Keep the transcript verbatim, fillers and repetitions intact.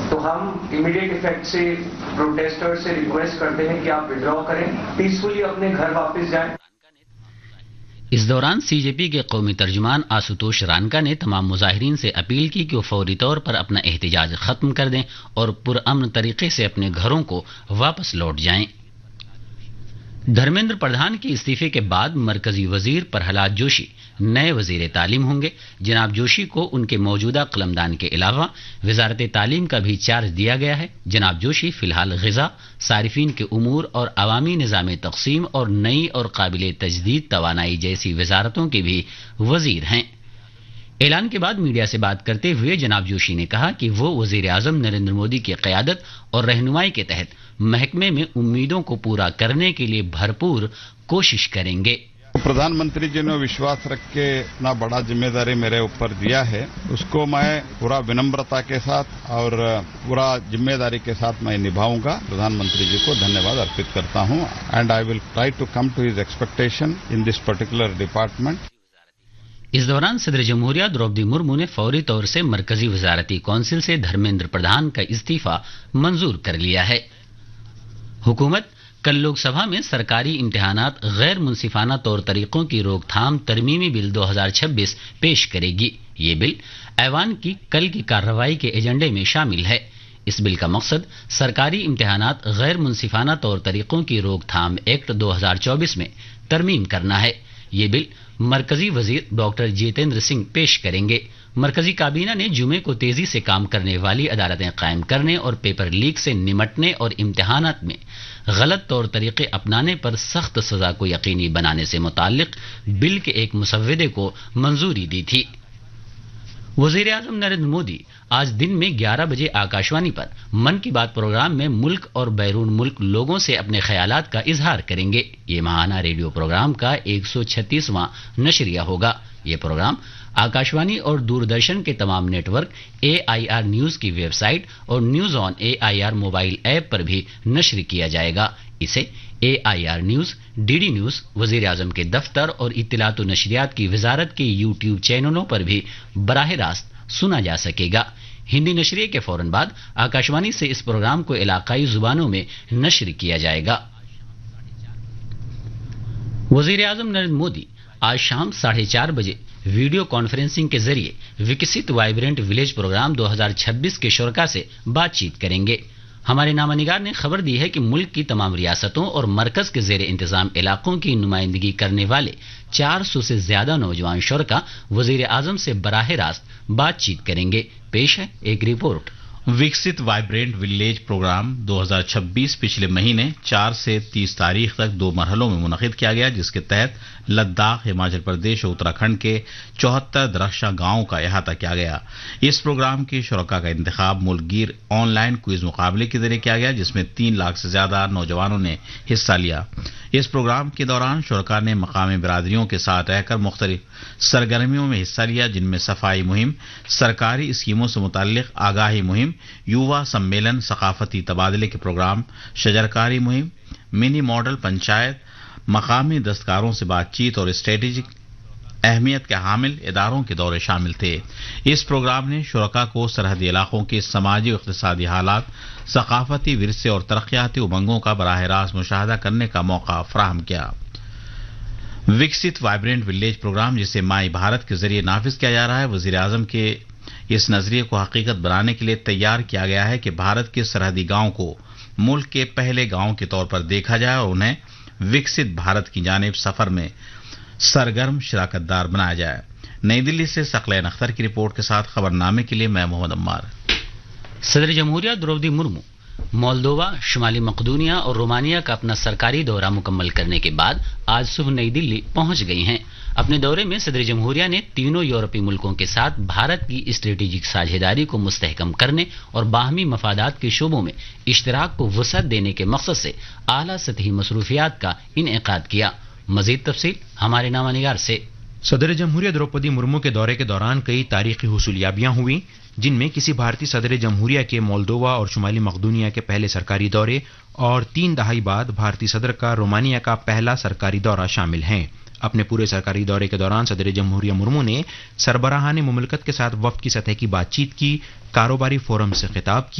تو ہم immediate effect سے پروٹیسٹر سے ریکویسٹ کرتے ہیں کہ آپ وڈرا کریں، پیسفلی اپنے گھر واپس جائیں۔ اس دوران سی جے پی کے قومی ترجمان آشوتوش رانکا نے تمام مظاہرین سے اپیل کی کہ وہ فوری طور پر اپنا احتجاج ختم کر دیں اور پرامن طریقے سے اپنے گھروں کو واپس لوٹ جائیں۔ دھرمیندر پردھان کے استعفے کے بعد مرکزی وزیر پرہلاد جوشی نئے وزیر تعلیم ہوں گے۔ جناب جوشی کو ان کے موجودہ قلمدان کے علاوہ وزارت تعلیم کا بھی چارج دیا گیا ہے۔ جناب جوشی فی الحال غذا، صارفین کے امور اور عوامی نظام تقسیم اور نئی اور قابل تجدید توانائی جیسی وزارتوں کے بھی وزیر ہیں۔ اعلان کے بعد میڈیا سے بات کرتے ہوئے جناب جوشی نے کہا کہ وہ وزیر اعظم نریندر مودی کی قیادت اور رہنمائی کے تحت محکمے میں امیدوں کو پورا کرنے کے لیے بھرپور کوشش کریں گے۔ پردھان منتری جی نے وشواس رکھ کے اتنا بڑا ذمہ داری میرے اوپر دیا ہے، اس کو میں پورا ونمرتا کے ساتھ اور پورا ذمہ داری کے ساتھ میں نبھاؤں گا۔ پردھان منتری جی کو دھنیہ واد ارپت کرتا ہوں and I will try to come to his expectation in this particular department. اس دوران صدر جمہوریہ دروپدی مرمو نے فوری طور سے مرکزی وزارتی کونسل سے دھرمیندر پردھان کا استعفی منظور کر لیا ہے۔ حکومت کل لوک سبھا میں سرکاری امتحانات غیر منصفانہ طور طریقوں کی روک تھام ترمیمی بل دو ہزار چھبیس پیش کرے گی۔ یہ بل ایوان کی کل کی کارروائی کے ایجنڈے میں شامل ہے۔ اس بل کا مقصد سرکاری امتحانات غیر منصفانہ طور طریقوں کی روک تھام ایکٹ دو ہزار چوبیس میں ترمیم کرنا ہے۔ یہ بل مرکزی وزیر ڈاکٹر جتیندر سنگھ پیش کریں گے۔ مرکزی کابینہ نے جمعے کو تیزی سے کام کرنے والی عدالتیں قائم کرنے اور پیپر لیک سے نمٹنے اور امتحانات میں غلط طور طریقے اپنانے پر سخت سزا کو یقینی بنانے سے متعلق بل کے ایک مسودے کو منظوری دی تھی۔ وزیر اعظم نریندر مودی آج دن میں گیارہ بجے آکاشوانی پر من کی بات پروگرام میں ملک اور بیرون ملک لوگوں سے اپنے خیالات کا اظہار کریں گے۔ یہ ماہانہ ریڈیو پروگرام کا ایک سو چھتیسواں نشریہ ہوگا۔ یہ پروگرام آکاشوانی اور دوردرشن کے تمام net work, a I R news کی ویب سائٹ اور news on a I R mobile app پر بھی نشر کیا جائے گا۔ اسے اے I R news, D D news, وزیر اعظم کے دفتر اور اطلاعات و نشریات کی وزارت کے یوٹیوب چینلوں پر بھی براہ راست سنا جا سکے گا۔ ہندی نشریے کے فوراً بعد آکاشوانی سے اس پروگرام کو علاقائی زبانوں میں نشر کیا جائے گا۔ وزیر اعظم نریندر مودی آج شام ساڑھے چار بجے ویڈیو کانفرنسنگ کے ذریعے وکست وائبرنٹ ولیج پروگرام دو ہزار چھبیس کے شرکاء سے بات چیت کریں گے۔ ہمارے نامہ نگار نے خبر دی ہے کہ ملک کی تمام ریاستوں اور مرکز کے زیر انتظام علاقوں کی نمائندگی کرنے والے چار سو سے زیادہ نوجوان شرکاء وزیر اعظم سے براہ راست بات چیت کریں گے۔ پیش ہے ایک رپورٹ۔ وکست وائبرنٹ ولیج پروگرام دو ہزار چھبیس پچھلے مہینے چار سے تیس تاریخ تک دو مرحلوں میں منعقد کیا گیا، جس کے تحت لداخ، ہماچل پردیش اور اتراکھنڈ کے چوہتر درخشاں گاؤں کا احاطہ کیا گیا۔ اس پروگرام کے شرکاء کا انتخاب ملک گیر آن لائن کوئز مقابلے کے ذریعے کیا گیا، جس میں تین لاکھ سے زیادہ نوجوانوں نے حصہ لیا۔ اس پروگرام کے دوران شرکاء نے مقامی برادریوں کے ساتھ رہ کر مختلف سرگرمیوں میں حصہ لیا، جن میں صفائی مہم، سرکاری اسکیموں سے متعلق آگاہی مہم، یووا سمیلن، ثقافتی تبادلے کے پروگرام، شجرکاری مہم، منی ماڈل پنچایت، مقامی دستکاروں سے بات چیت اور اسٹریٹجک اہمیت کے حامل اداروں کے دورے شامل تھے۔ اس پروگرام نے شرکاء کو سرحدی علاقوں کے سماجی و اقتصادی حالات، ثقافتی ورثے اور ترقیاتی امنگوں کا براہ راست مشاہدہ کرنے کا موقع فراہم کیا۔ وکست وائبرنٹ ولیج پروگرام، جسے مائی بھارت کے ذریعے نافذ کیا جا رہا ہے، وزیر اعظم کے اس نظریے کو حقیقت بنانے کے لیے تیار کیا گیا ہے کہ بھارت کے سرحدی گاؤں کو ملک کے پہلے گاؤں کے طور پر دیکھا جائے اور انہیں وکست بھارت کی جانب سفر میں سرگرم شراکت دار بنایا جائے۔ نئی دلی سے ثقلین اختر کی رپورٹ کے ساتھ خبر نامے کے لیے میں محمد عمار۔ صدر جمہوریہ دروپدی مرمو مولدووا، شمالی مقدونیہ اور رومانیہ کا اپنا سرکاری دورہ مکمل کرنے کے بعد آج صبح نئی دلی پہنچ گئی ہیں۔ اپنے دورے میں صدر جمہوریہ نے تینوں یورپی ملکوں کے ساتھ بھارت کی اسٹریٹجک ساجھیداری کو مستحکم کرنے اور باہمی مفادات کے شعبوں میں اشتراک کو وسعت دینے کے مقصد سے اعلیٰ سطحی مصروفیات کا انعقاد کیا۔ مزید تفصیل ہمارے نامہ نگار سے۔ صدر جمہوریہ دروپدی مرمو کے دورے کے دوران کئی تاریخی حصولیابیاں ہوئیں، جن میں کسی بھارتی صدر جمہوریہ کے مولدووا اور شمالی مقدونیہ کے پہلے سرکاری دورے اور تین دہائی بعد بھارتی صدر کا رومانیہ کا پہلا سرکاری دورہ شامل ہیں۔ اپنے پورے سرکاری دورے کے دوران صدر جمہوریہ مرمو نے سربراہان مملکت کے ساتھ وفد کی سطح کی بات چیت کی، کاروباری فورم سے خطاب کیا